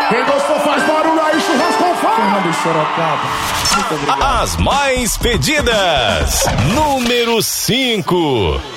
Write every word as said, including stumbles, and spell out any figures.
Quem gostou faz barulho aí, churrasco com fome. Fernando Sorocaba. Muito obrigado. As mais pedidas. Número cinco.